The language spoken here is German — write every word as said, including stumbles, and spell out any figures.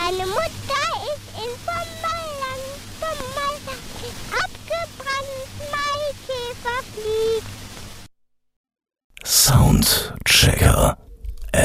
Deine Mutter ist in Sommerland, Sommerland, abgebrannt, Maikäfer fliegt. Soundcheck.